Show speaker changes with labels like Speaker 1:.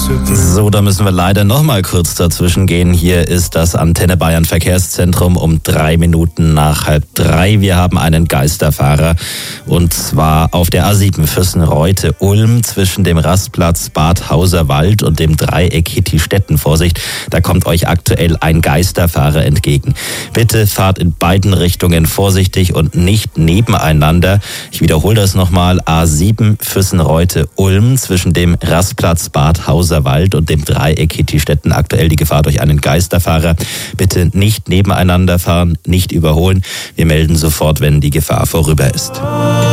Speaker 1: So, da müssen wir leider noch mal kurz dazwischen gehen. Hier ist das Antenne Bayern Verkehrszentrum um 3 Minuten nach 2:30. Wir haben einen Geisterfahrer und zwar auf der A7 Füssen-Reute-Ulm zwischen dem Rastplatz Bad Hauserwald und dem Dreieck Hitti-Stetten. Vorsicht, da kommt euch aktuell ein Geisterfahrer entgegen. Bitte fahrt in beiden Richtungen vorsichtig und nicht nebeneinander. Ich wiederhole das nochmal. A7 Füssen-Reute-Ulm zwischen dem Rastplatz Bad Hauserwald und dem Dreieck Hitti-Stetten. Aktuell die Gefahr durch einen Geisterfahrer. Bitte nicht nebeneinander fahren, nicht überholen. Wir melden sofort, wenn die Gefahr vorüber ist.